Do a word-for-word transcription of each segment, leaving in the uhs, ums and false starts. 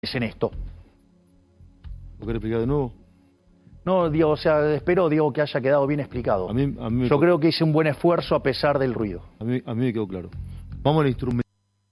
es en esto. ¿Lo querés explicar de nuevo? No, digo, o sea, espero, digo, que haya quedado bien A explicado. mí, a mí, me, Yo co- creo que hice un buen esfuerzo a pesar del ruido. a mí, a mí me quedó claro. Vamos al instrumento.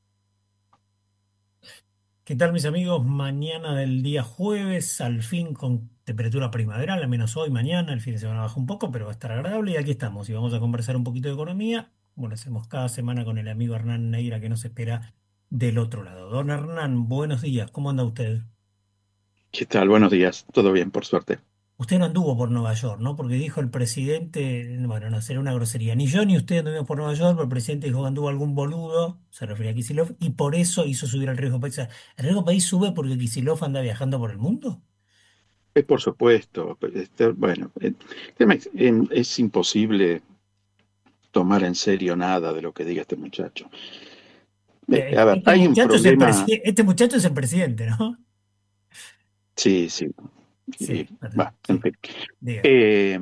¿Qué tal, mis amigos? Mañana del día jueves, al fin con temperatura primaveral, al menos hoy, mañana, el fin de semana baja un poco, pero va a estar agradable y aquí estamos y vamos a conversar un poquito de economía. Bueno, hacemos cada semana con el amigo Hernán Neira que nos espera del otro lado. Don Hernán, buenos días, ¿cómo anda usted? ¿Qué tal? Buenos días. Todo bien, por suerte. Usted no anduvo por Nueva York, ¿no? Porque dijo el presidente, bueno, no, será una grosería. Ni yo ni usted anduvimos por Nueva York, pero el presidente dijo que anduvo algún boludo, se refería a Kicillof, y por eso hizo subir el riesgo país. O sea, ¿el riesgo país sube porque Kicillof anda viajando por el mundo? Eh, por supuesto. Pues, este, bueno, eh, el tema es, em, es imposible tomar en serio nada de lo que diga este muchacho. Eh, Eh, a ver, Este hay un muchacho es el problema. presidente, este muchacho es el presidente, ¿no? Sí, sí. Y, Sí, perdón, va, en sí, fin. diga. Eh,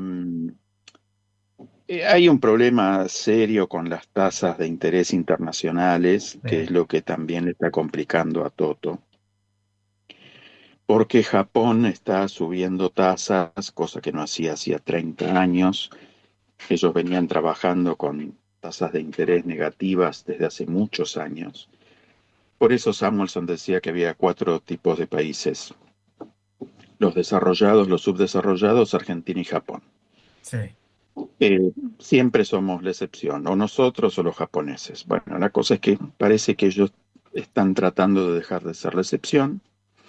eh, hay un problema serio con las tasas de interés internacionales, que Eh, es lo que también le está complicando a Toto, porque Japón está subiendo tasas, cosa que no hacía hacía treinta años. Ellos venían trabajando con tasas de interés negativas desde hace muchos años. Por eso Samuelson decía que había cuatro tipos de países: los desarrollados, los subdesarrollados, Argentina y Japón. sí. Eh, Siempre somos la excepción, o nosotros o los japoneses. Bueno, la cosa es que parece que ellos están tratando de dejar de ser la excepción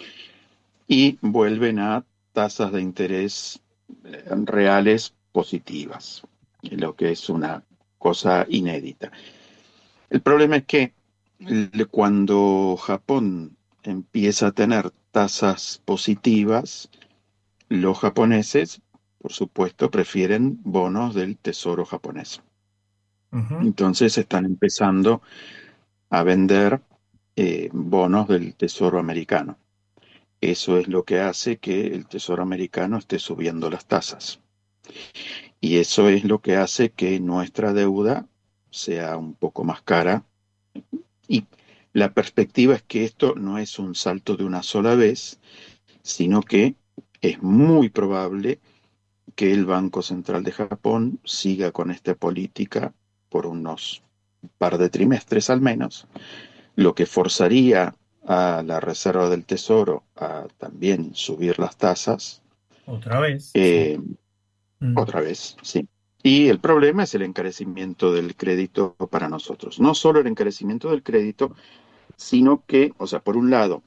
y vuelven a tasas de interés eh, reales positivas, lo que es una cosa inédita. El problema es que le- cuando Japón empieza a tener tasas positivas, los japoneses, por supuesto, prefieren bonos del Tesoro japonés. Ujú. Entonces están empezando a vender eh, bonos del Tesoro americano. Eso es lo que hace que el Tesoro americano esté subiendo las tasas. Y eso es lo que hace que nuestra deuda sea un poco más cara. Y la perspectiva es que esto no es un salto de una sola vez, sino que es muy probable que el Banco Central de Japón siga con esta política por unos par de trimestres al menos, lo que forzaría a la Reserva del Tesoro a también subir las tasas, Otra vez, sí. eh, Mm. otra vez, sí. Y el problema es el encarecimiento del crédito para nosotros. No solo el encarecimiento del crédito, sino que, o sea, por un lado,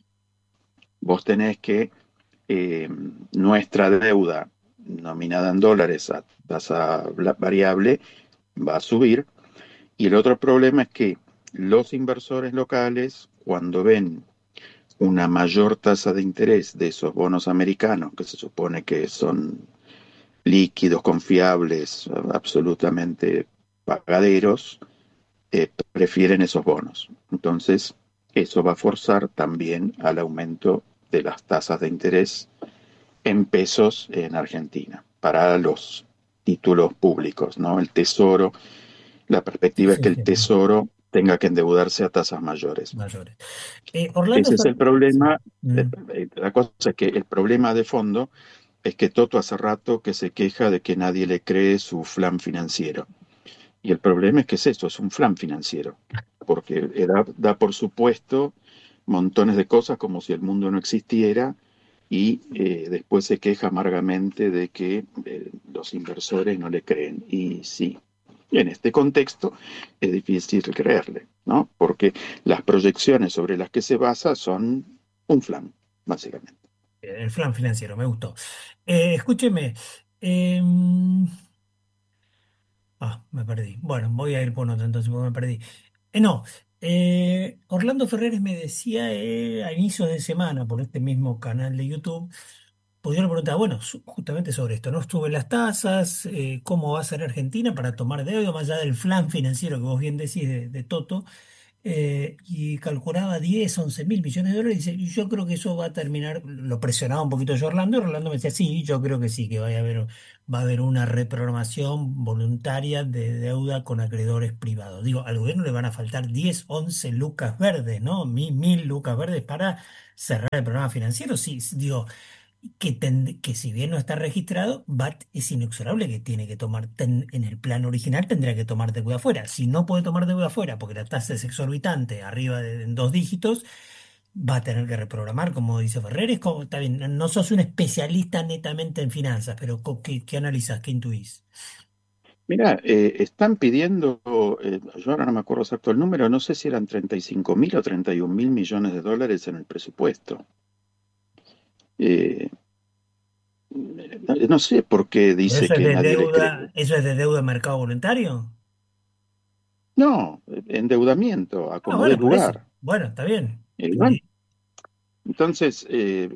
vos tenés que eh, nuestra deuda nominada en dólares a tasa variable va a subir. Y el otro problema es que los inversores locales, cuando ven una mayor tasa de interés de esos bonos americanos, que se supone que son líquidos, confiables, absolutamente pagaderos, eh, prefieren esos bonos. Entonces, eso va a forzar también al aumento de las tasas de interés en pesos en Argentina para los títulos públicos, ¿no? El Tesoro, la Sí, perspectiva es sí, que el sí, Tesoro tenga que endeudarse a tasas mayores. mayores. Eh, Orlando Ese es Fer- el sí. problema. Mm. La cosa es que el problema de fondo es que Toto hace rato que se queja de que nadie le cree su flan financiero. Y el problema es que es eso, es un flan financiero, porque da, da por supuesto montones de cosas como si el mundo no existiera y eh, después se queja amargamente de que eh, los inversores no le creen. Y sí, en este contexto es difícil creerle, ¿no? Porque las proyecciones sobre las que se basa son un flan, básicamente. El plan financiero, me gustó. Eh, escúcheme. em, Ah, me perdí. Bueno, voy a ir por otro entonces porque me perdí. Eh, no, eh, Orlando Ferreres me decía eh, a inicios de semana por este mismo canal de YouTube, pues yo le preguntaba, bueno, su- justamente sobre esto, ¿no? Estuve las tasas, eh, ¿cómo va a ser Argentina para tomar deuda, más allá del flan financiero que vos bien decís de, de Toto? eh, y calculaba diez once mil millones de dólares. Y dice, "Y yo creo que eso va a terminar", lo presionaba un poquito yo a Orlando, y Orlando me decía, sí, yo creo que sí, que vaya a haber, va a haber una reprogramación voluntaria de deuda con acreedores privados. Digo, al gobierno le van a faltar diez once lucas verdes, ¿no? Mil, mil lucas verdes para cerrar el programa financiero. Sí, sí, digo, que, ten- que si bien no está registrado, B A T es inexorable que tiene que tomar, ten- en el plan original tendría que tomar deuda afuera. Si no puede tomar deuda afuera porque la tasa es exorbitante, arriba de en dos dígitos, va a tener que reprogramar, como dice Ferrer. Es como, está bien, no no sos un especialista netamente en finanzas, pero co- ¿qué, qué analizás? ¿Qué intuís? Mira, eh, están pidiendo, eh, yo ahora no me acuerdo exacto el número, no sé si eran treinta y cinco mil o treinta y un mil millones de dólares en el presupuesto. Eh, no, no sé por qué ¿Pero dice eso es que de nadie le cree. deuda, eso es de deuda de mercado voluntario? No, endeudamiento, a Ah, como dé bueno, por eso. lugar. Bueno, está bien. Eh, bueno, entonces, eh,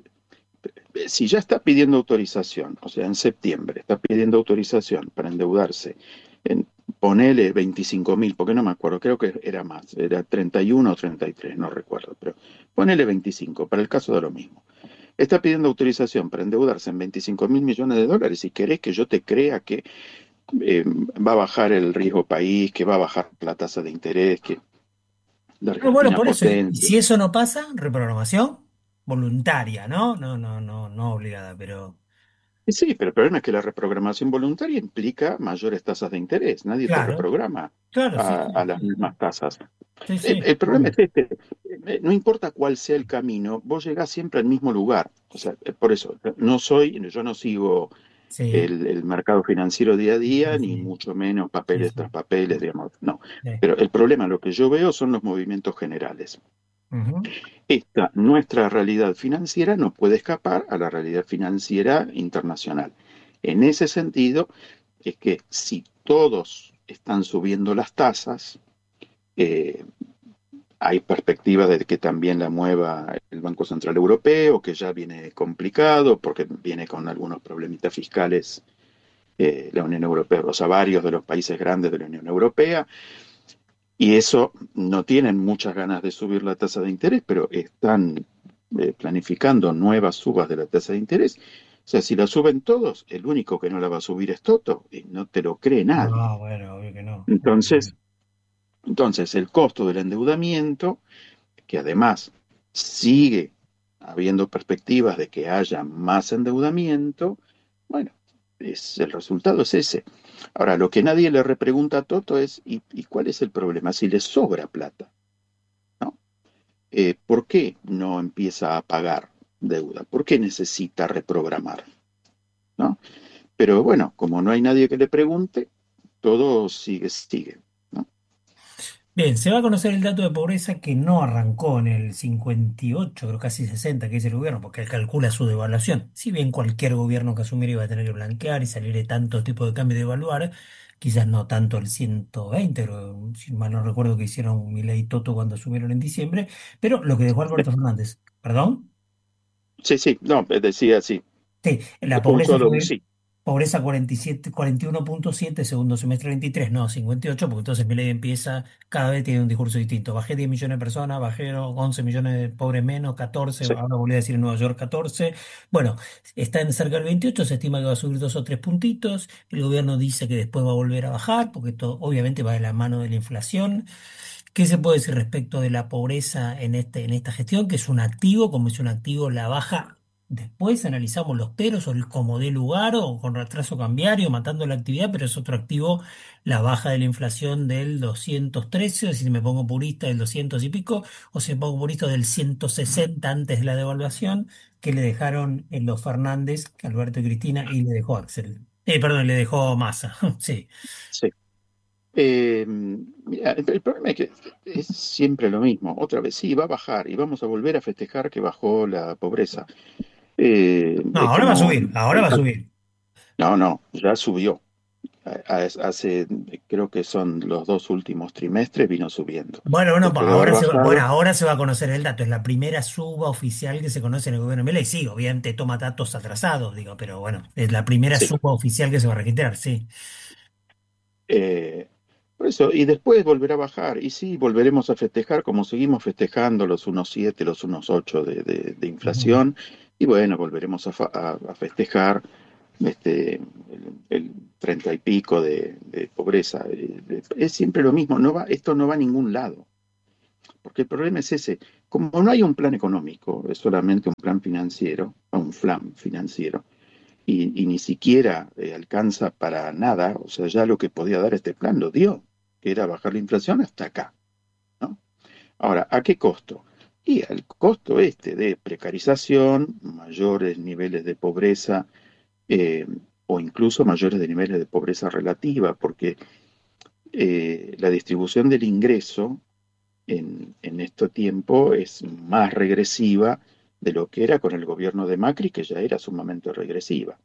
si ya está pidiendo autorización, o sea, en septiembre está pidiendo autorización para endeudarse, en, ponele veinticinco mil, porque no me acuerdo, creo que era más, era treinta y uno o treinta y tres, no recuerdo, pero ponele veinticinco, para el caso de lo mismo. Está pidiendo autorización para endeudarse en veinticinco mil millones de dólares y querés que yo te crea que eh, va a bajar el riesgo país, que va a bajar la tasa de interés, que la Ah, bueno, Argentina por eso. Y potencia. si eso no pasa, reprogramación voluntaria, ¿no? No, no, no, no obligada, pero Y sí, pero el problema es que la reprogramación voluntaria implica mayores tasas de interés. Nadie te claro, reprograma claro, sí, a, a sí, las sí, mismas sí, tasas. sí, El, sí, el problema es obvio. este, eh, no importa cuál sea el camino, vos llegás siempre al mismo lugar. O sea, eh, por eso, no soy, yo no sigo Sí, el, el mercado financiero día a sí, día, ni sí, mucho menos sí, papeles tras sí, papeles, digamos, no. sí. Pero el problema, lo que yo veo son los movimientos generales. Ujú. Esta, nuestra realidad financiera no puede escapar a la realidad financiera internacional. En ese sentido, es que si todos están subiendo las tasas, eh, hay perspectiva de que también la mueva el Banco Central Europeo, que ya viene complicado porque viene con algunos problemitas fiscales eh, la Unión Europea, o sea, varios de los países grandes de la Unión Europea, y eso no tienen muchas ganas de subir la tasa de interés, pero están eh, planificando nuevas subas de la tasa de interés. O sea, si la suben todos, el único que no la va a subir es Toto, y no te lo cree nadie. No, bueno, obvio que no, obvio que no. Entonces, entonces el costo del endeudamiento, que además sigue habiendo perspectivas de que haya más endeudamiento, bueno, es, el resultado es ese. Ahora, lo que nadie le repregunta a Toto es, ¿y, y cuál es el problema? Si le sobra plata, ¿no? Eh, ¿por qué no empieza a pagar deuda? ¿Por qué necesita reprogramar? ¿No? Pero bueno, como no hay nadie que le pregunte, todo sigue, sigue, ¿no? Bien, se va a conocer el dato de pobreza que no arrancó en el cincuenta y ocho, creo casi sesenta que dice el gobierno, porque él calcula su devaluación. Si bien cualquier gobierno que asumiera iba a tener que blanquear y salir de tanto tipo de cambio de evaluar, quizás no tanto el ciento veinte, pero si mal no recuerdo que hicieron Milei y Toto cuando asumieron en diciembre, pero lo que dejó Alberto Fernández, ¿perdón? Sí, sí, no, decía así. Sí, la Fue un pobreza solo fue sí. pobreza cuarenta y siete, cuarenta y uno punto siete, segundo semestre veintitrés, no cincuenta y ocho, porque entonces Milei empieza, cada vez tiene un discurso distinto. Bajé diez millones de personas, bajé once millones de pobres menos, catorce, Sí, ahora volví a decir en Nueva York catorce. Bueno, está en cerca del veintiocho, se estima que va a subir dos o tres puntitos. El gobierno dice que después va a volver a bajar, porque todo obviamente va de la mano de la inflación. ¿Qué se puede decir respecto de la pobreza en este, en esta gestión? Que es un activo, como es un activo, la baja. Después analizamos los peros o el como dé lugar o con retraso cambiario, matando la actividad, pero es otro activo, la baja de la inflación del doscientos trece, o si me pongo purista del doscientos y pico, o si me pongo purista del ciento sesenta antes de la devaluación, que le dejaron en los Fernández, que Alberto y Cristina, y le dejó Axel. Eh, perdón, le dejó Massa. Sí. sí. Eh, mira, el, el problema es que es siempre lo mismo. Otra vez, sí, va a bajar y vamos a volver a festejar que bajó la pobreza. Eh, No, es ahora va a como, subir, ahora va a subir. no, no, ya subió. A- a- Hace, creo que son los dos últimos trimestres, vino subiendo. Bueno, bueno, pa- Después de haber ahora se va, bueno, bajado, ahora se va a conocer el dato. Es la primera suba oficial que se conoce en el gobierno de Milei. Sí, obviamente toma datos atrasados, digo, pero bueno, es la primera sí. suba oficial que se va a registrar, sí. Eh, Por eso, y después volverá a bajar. Y sí, volveremos a festejar como seguimos festejando los uno coma siete, los uno coma ocho de, de- de Ujú. inflación. Y bueno, volveremos a, fa- a- a festejar este, el, el treinta y pico de, de pobreza. Eh, eh, Es siempre lo mismo. No va, esto no va a ningún lado. Porque el problema es ese. Como no hay un plan económico, es solamente un plan financiero, o un flan financiero, y, y ni siquiera eh, alcanza para nada, o sea, ya lo que podía dar este plan lo dio, que era bajar la inflación hasta acá, ¿no? Ahora, ¿a qué costo? Y al costo este de precarización, mayores niveles de pobreza, eh, o incluso mayores de niveles de pobreza relativa, porque eh, la distribución del ingreso en, en este tiempo es más regresiva de lo que era con el gobierno de Macri, que ya era sumamente regresiva.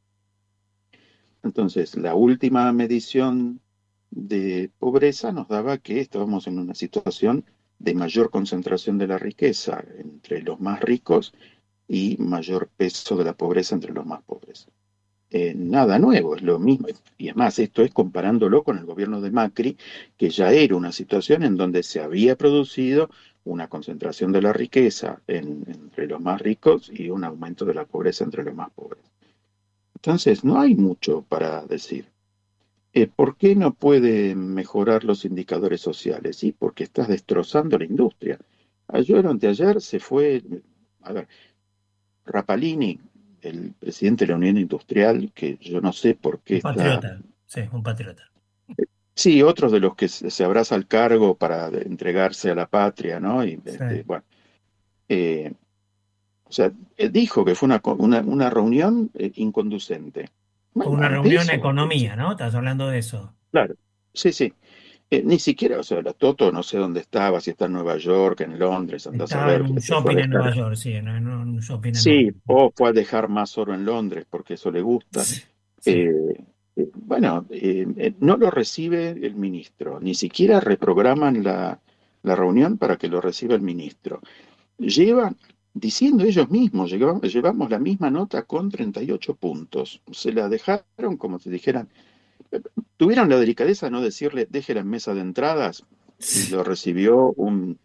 Entonces, la última medición de pobreza nos daba que estábamos en una situación de mayor concentración de la riqueza entre los más ricos y mayor peso de la pobreza entre los más pobres. Eh, nada nuevo, es lo mismo. Y además, esto es comparándolo con el gobierno de Macri, que ya era una situación en donde se había producido una concentración de la riqueza en- entre los más ricos y un aumento de la pobreza entre los más pobres. Entonces, no hay mucho para decir. Eh, ¿por qué no puede mejorar los indicadores sociales? Sí, porque estás destrozando la industria. Ayer o anteayer se fue, a ver, Rapalini, el presidente de la Unión Industrial, que yo no sé por qué Un está. patriota, sí, un patriota. Sí, otros de los que se, se abraza al cargo para de- entregarse a la patria, ¿no? Y, Sí. este, bueno, eh, o sea, eh, dijo que fue una, co- una, una reunión eh, inconducente. Con Bueno, una ante reunión de eso, economía, ¿no? Estás hablando de eso. claro, sí, sí. Eh, ni siquiera, o sea, la Toto no sé dónde estaba, si está en Nueva York, en Londres, andás a Estaba en ver, un se fue a shopping en dejar. Nueva York, sí, en, en un shopping en Nueva Sí, York. o fue a dejar más oro en Londres, porque eso le gusta. Sí, sí. Eh, eh, bueno, eh, eh, no lo recibe el ministro, ni siquiera reprograman la, la reunión para que lo reciba el ministro. Llevan, diciendo ellos mismos, llevamos, llevamos la misma nota con treinta y ocho puntos. Se la dejaron como si dijeran, tuvieron la delicadeza de no decirle, déjela en mesa de entradas, y Sí. lo recibió un,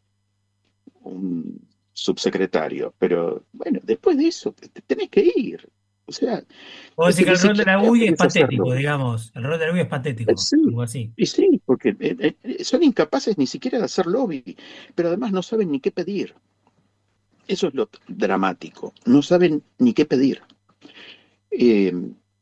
un subsecretario. Pero bueno, después de eso, te, te tenés que ir. O sea, Vos es decís que que ni el rol de la siquiera U I es podés patético, hacerlo. digamos. El rol de la U I es Eh, patético, Sí, algo así. y sí, porque eh, eh, son incapaces ni siquiera de hacer lobby, pero además no saben ni qué pedir. Eso es lo dramático. No saben ni qué pedir. Eh,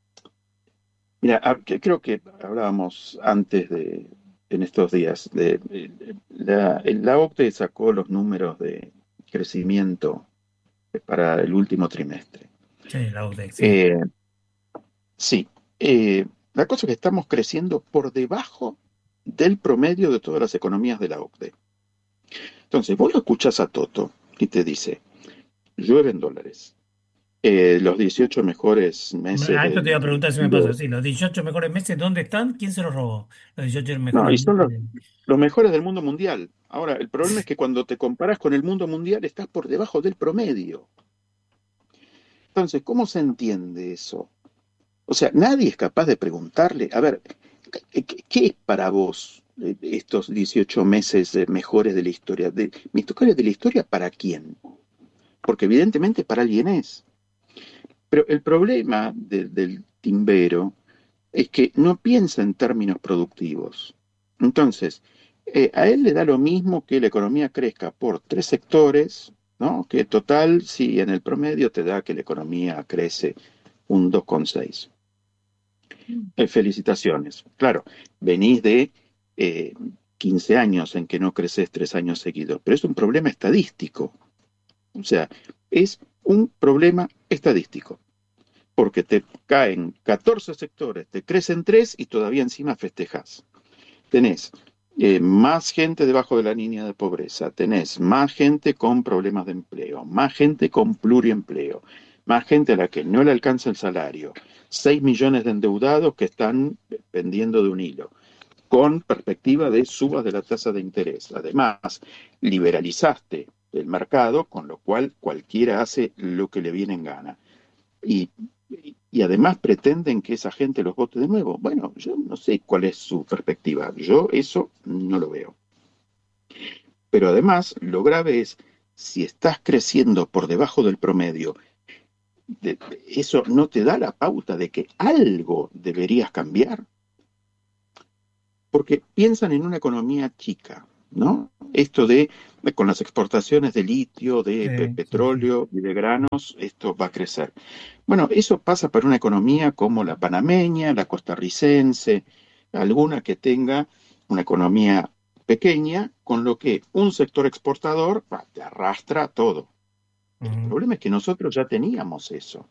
Mira, ah, que- creo que hablábamos antes de, en estos días, de, eh, la, la O C D E sacó los números de crecimiento para el último trimestre. Sí, la U D E C, sí. Eh, sí, eh, la cosa es que estamos creciendo por debajo del promedio de todas las economías de la O C D E. Entonces, vos lo escuchás a Toto y te dice, llueve en dólares. Eh, los dieciocho mejores meses A esto te iba a del, preguntar si me pasa. de- Sí, los dieciocho mejores meses, ¿dónde están? ¿Quién se los robó? Los dieciocho no, mejores y son meses. los, los mejores del mundo mundial. Ahora, el problema es que cuando te comparas con el mundo mundial estás por debajo del promedio. Entonces, ¿cómo se entiende eso? O sea, nadie es capaz de preguntarle, a ver, ¿qué, qué es para vos eh, estos dieciocho meses eh, mejores de la historia? De, ¿mejores de la historia para quién? Porque evidentemente para alguien es. Pero el problema de- del timbero es que no piensa en términos productivos. Entonces, eh, a él le da lo mismo que la economía crezca por tres sectores, ¿no? Que total, si en el promedio te da que la economía crece un dos coma seis. Eh, felicitaciones. Claro, venís de eh, quince años en que no creces tres años seguidos, pero es un problema estadístico. O sea, es un problema estadístico porque te caen catorce sectores, te crecen tres y todavía encima festejas. Tenés eh, más gente debajo de la línea de pobreza, tenés más gente con problemas de empleo, más gente con pluriempleo, más gente a la que no le alcanza el salario, seis millones de endeudados que están pendiendo de un hilo, con perspectiva de subas de la tasa de interés. Además, liberalizaste el mercado, con lo cual cualquiera hace lo que le viene en gana. Y y además pretenden que esa gente los vote de nuevo. Bueno, yo no sé cuál es su perspectiva. Yo eso no lo veo. Pero además, lo grave es, si estás creciendo por debajo del promedio, de- eso no te da la pauta de que algo deberías cambiar. Porque piensan en una economía chica, ¿no? Esto de, de con las exportaciones de litio, de pe- Sí, sí, sí. petróleo y de granos, esto va a crecer. Bueno, eso pasa para una economía como la panameña, la costarricense, alguna que tenga una economía pequeña, con lo que un sector exportador bah, te arrastra todo. El Ujú. problema es que nosotros ya teníamos eso.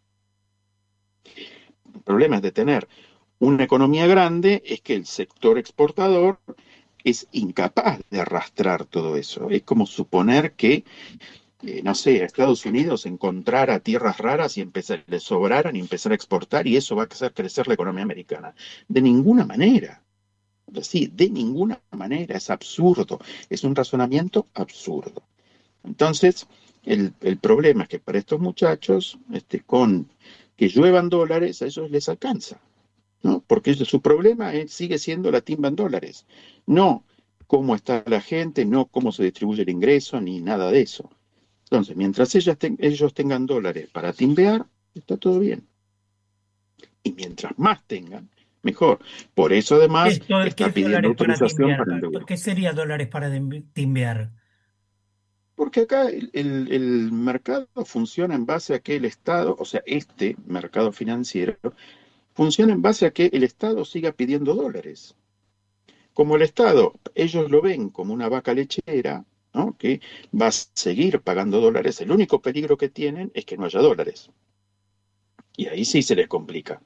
El problema es de tener una economía grande, es que el sector exportador es incapaz de arrastrar todo eso. Es como suponer que, eh, no sé, a Estados Unidos encontrara tierras raras y empezar, le sobraran y empezar a exportar y eso va a hacer crecer la economía americana. De ninguna manera. Sí, de ninguna manera. Es absurdo. Es un razonamiento absurdo. Entonces, el, el problema es que para estos muchachos, este, con que lluevan dólares, a ellos les alcanza. ¿No? Porque su problema es- sigue siendo la timba en dólares, no cómo está la gente, no cómo se distribuye el ingreso, ni nada de eso. Entonces, mientras ellas ten- ellos tengan dólares para timbear, está todo bien. Y mientras más tengan, mejor. Por eso, ¿Qué además, es, do- qué está es pidiendo dólares para autorización timbear? para Pa- pa- ¿Qué endeudarse. sería dólares para dim- timbear? Porque acá el, el- el mercado funciona en base a que el Estado, o sea, este mercado financiero, funciona en base a que el Estado siga pidiendo dólares. Como el Estado, ellos lo ven como una vaca lechera, ¿no? Que va a seguir pagando dólares. El único peligro que tienen es que no haya dólares. Y ahí sí se les complica.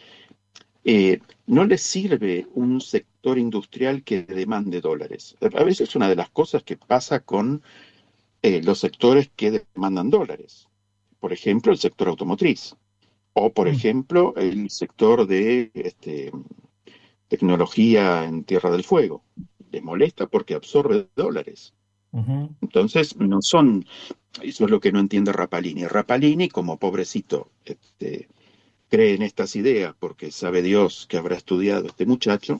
Eh, no les sirve un sector industrial que demande dólares. A veces es una de las cosas que pasa con eh, los sectores que demandan dólares. Por ejemplo, el sector automotriz. O, por Mm, ejemplo, el sector de este, tecnología en Tierra del Fuego. Les molesta porque absorbe dólares. ujú. Entonces, no son, eso es lo que no entiende Rapalini. Rapalini, como pobrecito, este, cree en estas ideas porque sabe Dios que habrá estudiado este muchacho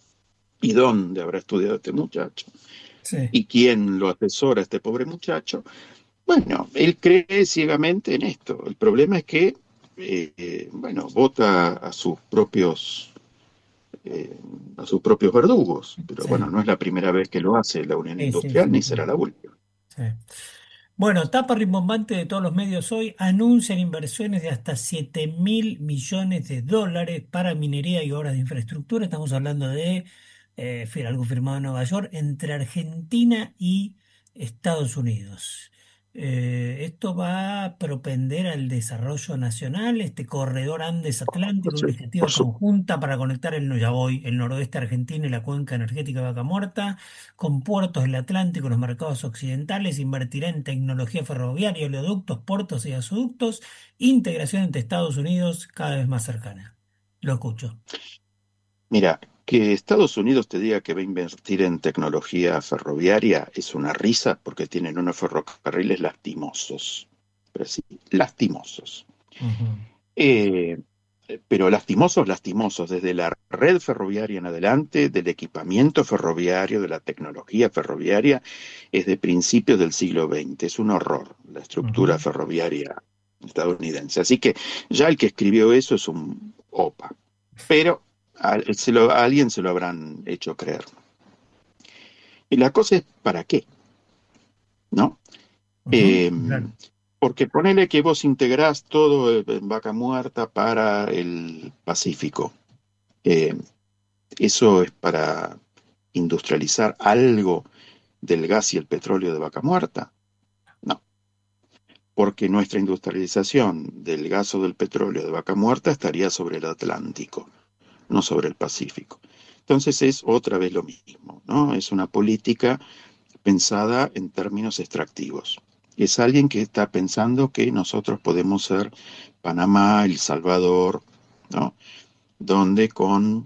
y dónde habrá estudiado este muchacho Sí. y quién lo asesora a este pobre muchacho. Bueno, él cree ciegamente en esto. El problema es que, eh, eh, bueno, vota a sus propios eh, a sus propios verdugos. Pero Sí, bueno, no es la primera vez que lo hace la Unión sí, sí, Industrial, sí, ni sí, será la última. sí. Bueno, tapa rimbombante de todos los medios hoy, anuncian inversiones de hasta siete mil millones de dólares para minería y obras de infraestructura. Estamos hablando de eh, fir- algo firmado en Nueva York entre Argentina y Estados Unidos. Eh, esto va a propender al desarrollo nacional, este corredor Andes-Atlántico, una Por iniciativa su, conjunta para conectar el, no, ya voy, el noroeste argentino y la cuenca energética de Vaca Muerta con puertos del Atlántico y los mercados occidentales, invertirá en tecnología ferroviaria, oleoductos, puertos y gasoductos, integración entre Estados Unidos cada vez más cercana. Lo escucho. Mira, que Estados Unidos te diga que va a invertir en tecnología ferroviaria es una risa porque tienen unos ferrocarriles lastimosos. Pero sí, lastimosos. Ujú, Eh, pero lastimosos, lastimosos, desde la red ferroviaria en adelante, del equipamiento ferroviario, de la tecnología ferroviaria, es de principios del siglo veinte. Es un horror la estructura ujú. ferroviaria estadounidense. Así que ya el que escribió eso es un opa. Pero a, se lo, a alguien se lo habrán hecho creer. Y la cosa es, ¿para qué? ¿No? Ujú, Eh, claro. Porque ponele que vos integrás todo en Vaca Muerta para el Pacífico. Eh, ¿Eso es para industrializar algo del gas y el petróleo de Vaca Muerta? No, porque nuestra industrialización del gas o del petróleo de Vaca Muerta estaría sobre el Atlántico, no sobre el Pacífico. Entonces es otra vez lo mismo, ¿no? Es una política pensada en términos extractivos. Es alguien que está pensando que nosotros podemos ser Panamá, El Salvador, ¿no? Donde con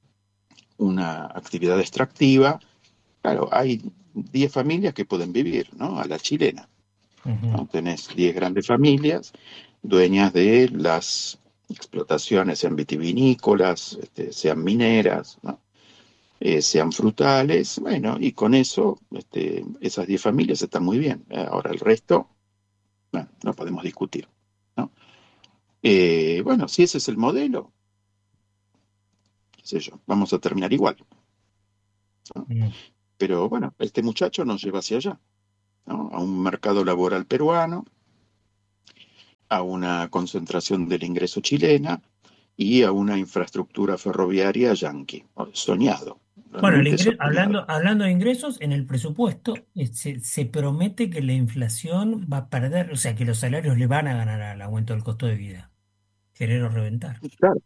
una actividad extractiva, claro, hay diez familias que pueden vivir, ¿no? A la chilena, Ujú, ¿no? Tenés diez grandes familias dueñas de las explotaciones, sean vitivinícolas, este, sean mineras, ¿no? Eh, sean frutales, bueno, y con eso este, esas diez familias están muy bien. Ahora el resto, bueno, no podemos discutir, ¿no? Eh, bueno, si ese es el modelo, qué sé yo, vamos a terminar igual, ¿no? Mm. Pero bueno, este muchacho nos lleva hacia allá, ¿no? A un mercado laboral peruano, a una concentración del ingreso chilena y a una infraestructura ferroviaria yanqui. Soñado, Bueno, el realmente ingre- soñado. hablando, hablando de ingresos, en el presupuesto eh, se, se promete que la inflación va a perder, o sea, que los salarios le van a ganar al aumento del costo de vida. Querer o reventar. Claro.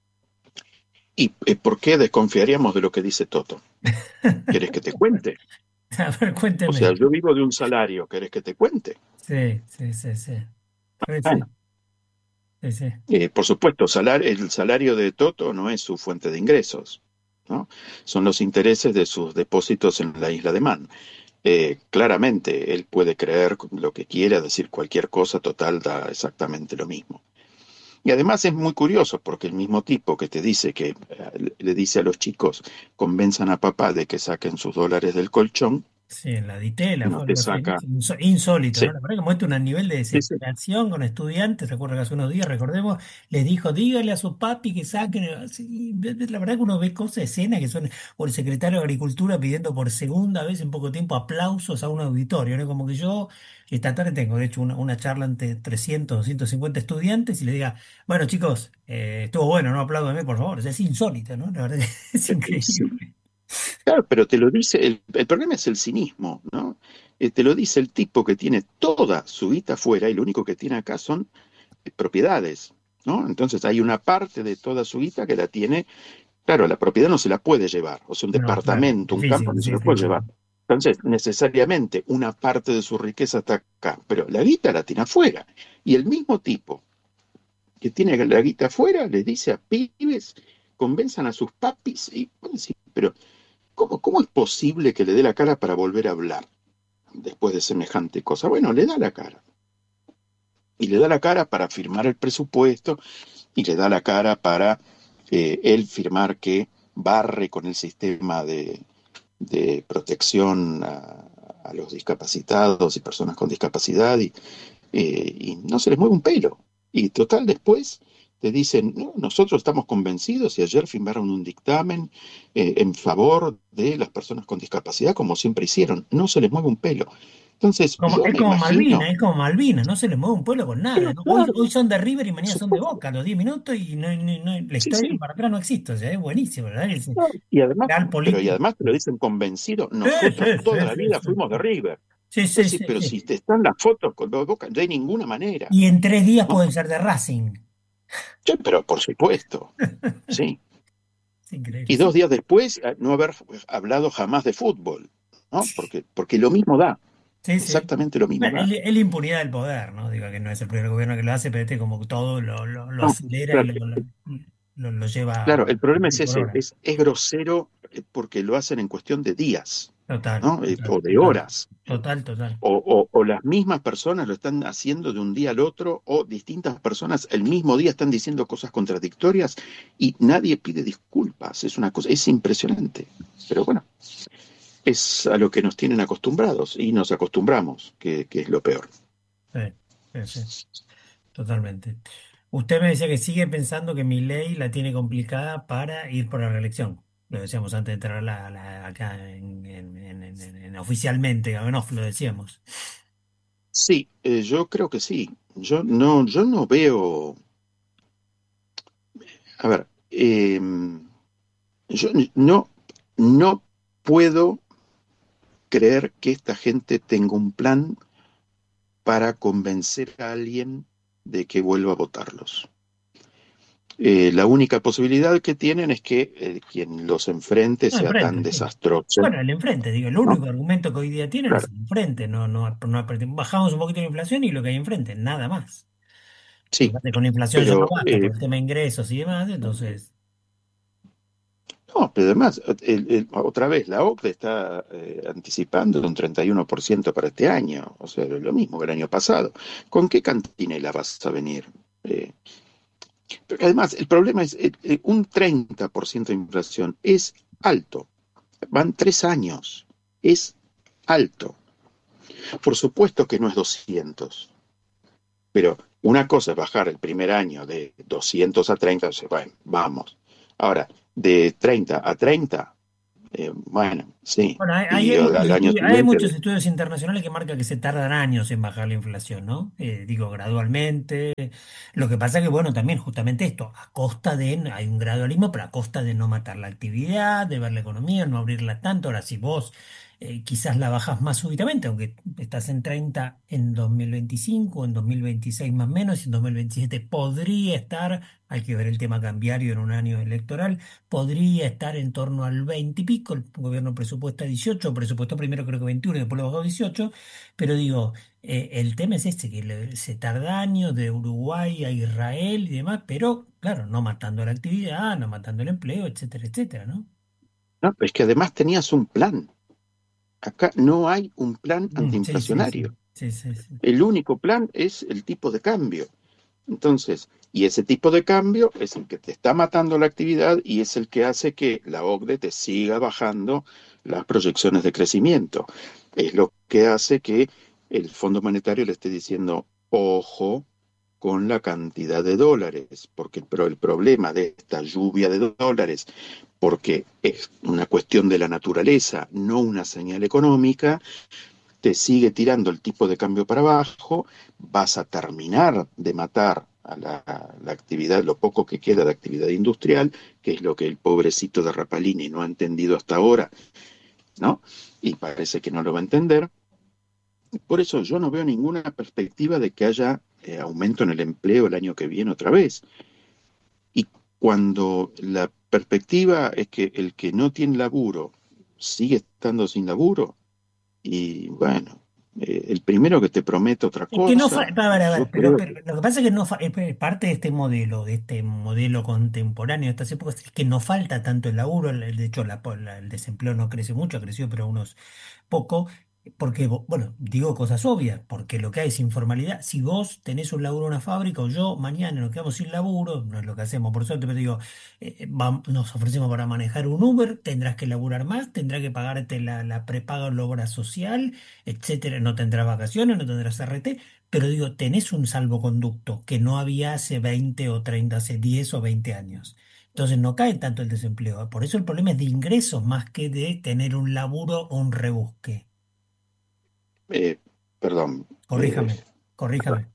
¿Y eh, por qué desconfiaríamos de lo que dice Toto? ¿Querés que te cuente? A ver, O sea, cuénteme. yo vivo de un salario, ¿querés que te cuente? Sí, sí, sí, sí. Sí, Bueno, sí, sí, sí. eh, por supuesto, salar- el salario de Toto no es su fuente de ingresos, ¿no? Son los intereses de sus depósitos en la isla de Man. Eh, claramente, él puede creer lo que quiera, decir cualquier cosa, total, da exactamente lo mismo. Y además es muy curioso porque el mismo tipo que te dice que eh, le dice a los chicos, convenzan a papá de que saquen sus dólares del colchón, Sí, en la Ditela no fue te algo así, ¿no? saca. Inso- Insólito, Sí, ¿no? La verdad que muestra un nivel de sí, sí, desesperación con estudiantes. Recuerdo que hace unos días, recordemos, les dijo, dígale a su papi que saquen. Así, de- de- la verdad que uno ve cosas, escenas que son, o el secretario de Agricultura pidiendo por segunda vez en poco tiempo aplausos a un auditorio, ¿no? Como que yo esta tarde tengo, de hecho, una, una charla ante trescientos, doscientos cincuenta estudiantes y le diga, bueno, chicos, eh, estuvo bueno, no aplaudanme, por favor. O sea, es insólito, ¿no? La verdad que es sí. increíble. Claro, pero te lo dice, el, el problema es el cinismo, ¿no? Eh, te lo dice el tipo que tiene toda su guita afuera y lo único que tiene acá son eh, propiedades, ¿no? Entonces hay una parte de toda su guita que la tiene, claro, la propiedad no se la puede llevar, o sea, un No, claro, departamento, un campo difícil, no se sí, lo sí, puede sí. llevar. Entonces, necesariamente una parte de su riqueza está acá, pero la guita la tiene afuera. Y el mismo tipo que tiene la guita afuera le dice a pibes, convenzan a sus papis, y bueno, sí, pero ¿cómo, ¿cómo es posible que le dé la cara para volver a hablar después de semejante cosa? Bueno, le da la cara. Y le da la cara para firmar el presupuesto y le da la cara para eh, él firmar que barre con el sistema de, de protección a, a, los discapacitados y personas con discapacidad y, eh, y no se les mueve un pelo. Y total, después te dicen, no, nosotros estamos convencidos y ayer firmaron un dictamen eh, en favor de las personas con discapacidad, como siempre hicieron, no se les mueve un pelo. Entonces, Como, yo es me como Malvina, imagino, es como Malvina, no se les mueve un pueblo con nada, pero ¿no? Hoy, claro, hoy son de River y por mañana son de supuesto, Boca, a los diez minutos y no, no- no- la sí, historia sí. para atrás no existe, o sea, es buenísimo, ¿verdad? Es No, y además, real pero y político. además te lo dicen convencido, Sí, nosotros sí, toda sí, la sí, vida sí. fuimos de River. Sí, Pues sí, sí, sí, pero sí. si te están las fotos con los de Boca, no hay ninguna manera, Y en tres días ¿no? pueden ser de Racing. Sí, pero por supuesto, sí. Es increíble, Y dos sí. días después, eh, no haber hablado jamás de fútbol, ¿no? Porque, porque lo mismo da, Sí, sí. exactamente lo mismo Bueno, es, da. es la impunidad del poder, ¿no? Digo que no es el primer gobierno que lo hace, pero este como todo lo, lo, lo No, acelera y claro, lo, lo, lo- lo lleva claro, a el problema es por ese, hora. es, es grosero eh, porque lo hacen en cuestión de días, Total, ¿no? Eh, total, o de total, horas. total, total. O, o- o las mismas personas lo están haciendo de un día al otro, o distintas personas el mismo día están diciendo cosas contradictorias y nadie pide disculpas. Es una cosa, es impresionante. Pero bueno, es a lo que nos tienen acostumbrados y nos acostumbramos, que, que es lo peor. Sí, sí, sí, totalmente. Usted me decía que sigue pensando que mi ley la tiene complicada para ir por la reelección. Lo decíamos antes de entrar a la, la- acá en, en- en- en- en- en- oficialmente, en off lo decíamos. Sí, eh, yo creo que sí. Yo no, yo no veo. A ver, eh, yo no, no puedo creer que esta gente tenga un plan para convencer a alguien de que vuelva a votarlos. Eh, la única posibilidad que tienen es que eh, quien los enfrente No, sea tan enfrente, sí. desastroso, Bueno, el enfrente, digo, el ¿no? único argumento que hoy día tienen es Claro, el enfrente, no, no, no bajamos un poquito la inflación y lo que hay enfrente, nada más. Y sí, aparte con la inflación ya no pero basta eh, por el tema de ingresos y demás, entonces, no, pero además, el- el- otra vez, la O C D E está eh, anticipando un treinta y uno por ciento para este año, o sea, lo mismo que el año pasado. ¿Con qué cantinela vas a venir? Eh, Pero además, el problema es eh, eh, un treinta por ciento de inflación es alto. Van tres años. Es alto. Por supuesto que no es doscientos, pero una cosa es bajar el primer año de doscientos a treinta, o sea, bueno, vamos. Ahora, de treinta a treinta, eh, bueno, sí. Bueno, hay, hay- Y hay al, muchos al año estudios, hay siguiente, muchos estudios internacionales que marcan que se tardan años en bajar la inflación, ¿no? Eh, digo, gradualmente. Lo que pasa que, bueno, también justamente esto, a costa de, hay un gradualismo, pero a costa de no matar la actividad, de ver la economía, no abrirla tanto. Ahora, si vos eh, quizás la bajas más súbitamente, aunque estás en treinta en dos mil veinticinco, en dos mil veintiséis más o menos, y en dos mil veintisiete podría estar, hay que ver el tema cambiario en un año electoral, podría estar en torno al veinte y pico, el gobierno presupuesta dieciocho, presupuestó primero creo que veintiuno y después lo bajó a dieciocho, pero digo, eh, el tema es este, que le- se tarda años de Uruguay a Israel y demás, pero claro, no matando la actividad, no matando el empleo, etcétera, etcétera, ¿no? no, es que además tenías un plan. Acá no hay un plan Mm, sí, sí, sí, antiinflacionario. sí, sí, sí. El único plan es el tipo de cambio. Entonces, y ese tipo de cambio es el que te está matando la actividad y es el que hace que la O C D E te siga bajando las proyecciones de crecimiento. Es lo que hace que el Fondo Monetario le esté diciendo, ojo con la cantidad de dólares, porque pero el problema de esta lluvia de dólares, porque es una cuestión de la naturaleza, no una señal económica, te sigue tirando el tipo de cambio para abajo, vas a terminar de matar a la, la actividad, lo poco que queda de actividad industrial, que es lo que el pobrecito de Rapalini no ha entendido hasta ahora, ¿no? Y parece que no lo va a entender. Por eso yo no veo ninguna perspectiva de que haya eh, aumento en el empleo el año que viene otra vez. Y cuando la perspectiva es que el que no tiene laburo sigue estando sin laburo, y bueno, eh, el primero que te promete otra Es que no fa- cosa, a ver, a yo ver, pero, creo pero que lo que pasa es que no fa- es es parte de este modelo, de este modelo contemporáneo de estas épocas, es que no falta tanto el laburo, el- de hecho la- la- el desempleo no crece mucho, ha crecido pero unos poco, porque, vo- bueno, digo cosas obvias, porque lo que hay es informalidad. Si vos tenés un laburo en una fábrica o yo mañana nos quedamos sin laburo, no es lo que hacemos por suerte, pero digo, eh, vam- nos ofrecemos para manejar un Uber, tendrás que laburar más, tendrás que pagarte la, la prepaga o la obra social, etcétera, no tendrás vacaciones, no tendrás R T, pero digo, tenés un salvoconducto que no había hace veinte o treinta, hace diez o veinte años. Entonces no cae tanto el desempleo. Por eso el problema es de ingresos más que de tener un laburo o un rebusque. eh, perdón, eh, Corríjame, corríjame.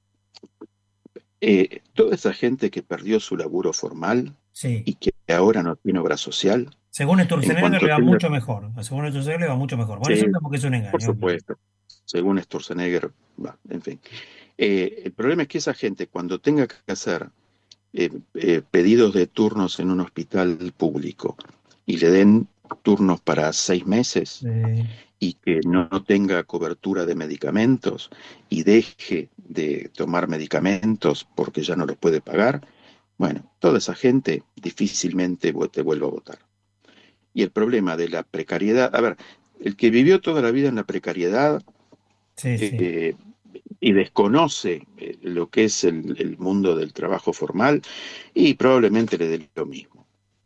eh, toda esa gente que perdió su laburo formal Sí. y que ahora no tiene obra social, Según en Sturzenegger le cuanto va tenga, mucho mejor. Según Sturzenegger le va mucho mejor. Bueno, eso sí, tampoco es un por engaño. supuesto, según Sturzenegger, va, en fin. Eh, el problema es que esa gente cuando tenga que hacer eh, eh, pedidos de turnos en un hospital público y le den turnos para seis meses, Eh, y que no tenga cobertura de medicamentos y deje de tomar medicamentos porque ya no los puede pagar, bueno, toda esa gente difícilmente te vuelve a votar. Y el problema de la precariedad, a ver, el que vivió toda la vida en la precariedad sí, sí. eh, y desconoce eh, lo que es el, el mundo del trabajo formal, y probablemente le dé lo mismo,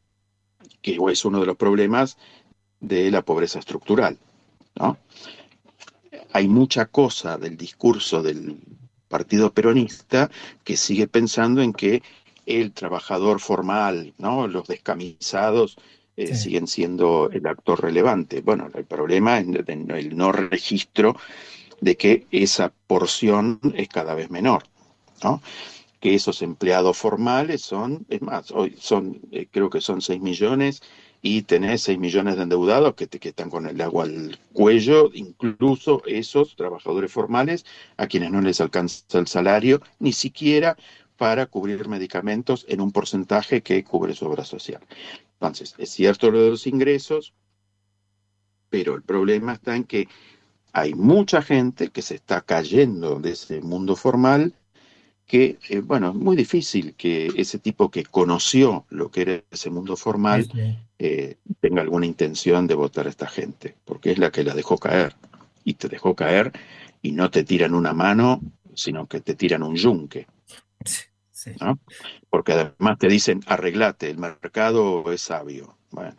que es uno de los problemas de la pobreza estructural, ¿no? Hay mucha cosa del discurso del Partido Peronista que sigue pensando en que el trabajador formal, ¿no? Los descamisados eh, Sí. siguen siendo el actor relevante. Bueno, el problema es el no registro de que esa porción es cada vez menor, ¿no? Que esos empleados formales son, es más, hoy son, eh, creo que son seis millones y tenés seis millones de endeudados que, te, que están con el agua al cuello, incluso esos trabajadores formales a quienes no les alcanza el salario, ni siquiera para cubrir medicamentos en un porcentaje que cubre su obra social. Entonces, es cierto lo de los ingresos, pero el problema está en que hay mucha gente que se está cayendo de ese mundo formal que, eh, bueno, es muy difícil que ese tipo que conoció lo que era ese mundo Sí, formal sí. eh, tenga alguna intención de votar a esta gente, porque es la que la dejó caer. Y te dejó caer y no te tiran una mano, sino que te tiran un yunque. sí. ¿no? Porque además te dicen, arreglate, el mercado es sabio. Bueno,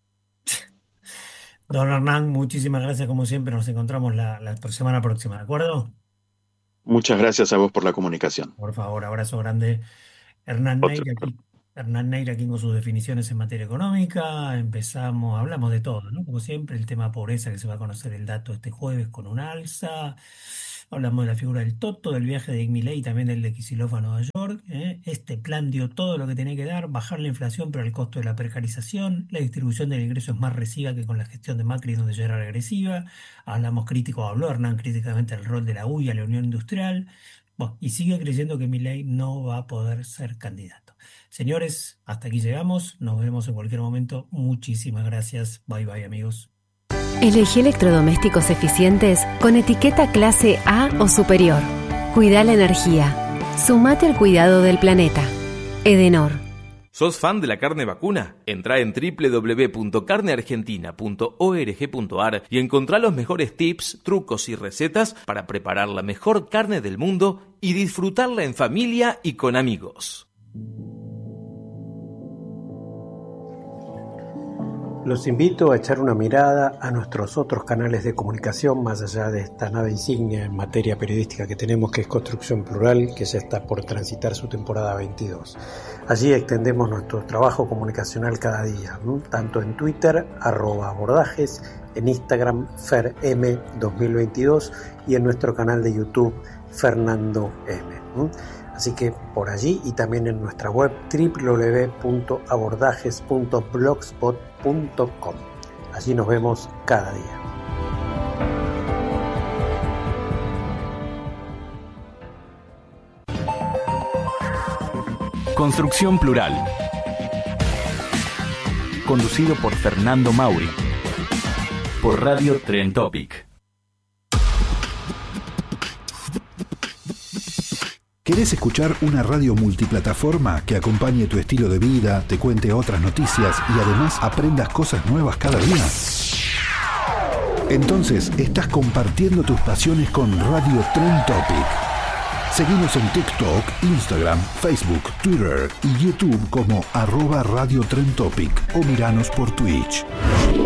Don Hernán, muchísimas gracias como siempre. Nos encontramos la, la semana próxima, ¿de acuerdo? muchas gracias a vos por la comunicación. Por favor, abrazo grande. Hernán Otro. Neira aquí, Hernán Neira aquí con sus definiciones en materia económica. Empezamos, hablamos de todo, ¿no? Como siempre, el tema pobreza que se va a conocer el dato este jueves con un alza. Hablamos de la figura del Toto, del viaje de Milei y también del de Kicillof a Nueva York. ¿eh? Este plan dio todo lo que tenía que dar, bajar la inflación, pero el costo de la precarización. La distribución del ingreso es más resiva que con la gestión de Macri, donde ya era regresiva. Hablamos crítico, habló Hernán críticamente del rol de la U I A, la Unión Industrial. Bueno, y sigue creyendo que Milei no va a poder ser candidato. Señores, hasta aquí llegamos. Nos vemos en cualquier momento. Muchísimas gracias. Bye bye, amigos. Elegí electrodomésticos eficientes con etiqueta clase A o superior. Cuida la energía. Sumate al cuidado del planeta. Edenor. ¿Sos fan de la carne vacuna? Entrá en doble u doble u doble u punto carne argentina punto org punto ar y encontrá los mejores tips, trucos y recetas para preparar la mejor carne del mundo y disfrutarla en familia y con amigos. Los invito a echar una mirada a nuestros otros canales de comunicación, más allá de esta nave insignia en materia periodística que tenemos, que es Construcción Plural, que ya está por transitar su temporada veintidós. Allí extendemos nuestro trabajo comunicacional cada día, ¿no? Tanto en Twitter, arroba abordajes, en Instagram, ferm dos mil veintidós y en nuestro canal de YouTube, Fernando M. ¿no? Así que por allí y también en nuestra web doble u doble u doble u punto abordajes punto blogspot punto com. Allí nos vemos cada día. Construcción Plural. Conducido por Fernando Mauri. Por Radio Trend Topic. ¿Querés escuchar una radio multiplataforma que acompañe tu estilo de vida, te cuente otras noticias y además aprendas cosas nuevas cada día? Entonces estás compartiendo tus pasiones con Radio Trend Topic. Seguinos en TikTok, Instagram, Facebook, Twitter y YouTube como arroba Radio Trend Topic o miranos por Twitch.